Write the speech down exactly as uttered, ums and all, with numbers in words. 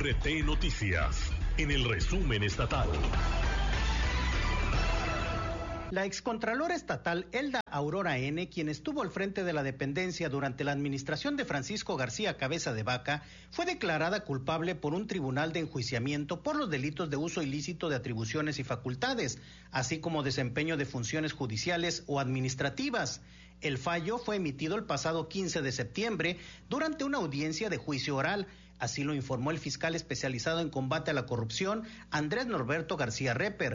R T Noticias, en el resumen estatal. La excontralora estatal Elda Aurora N., quien estuvo al frente de la dependencia durante la administración de Francisco García Cabeza de Vaca, fue declarada culpable por un tribunal de enjuiciamiento por los delitos de uso ilícito de atribuciones y facultades, así como desempeño de funciones judiciales o administrativas. El fallo fue emitido el pasado quince de septiembre durante una audiencia de juicio oral. Así lo informó el fiscal especializado en combate a la corrupción, Andrés Norberto García Reper.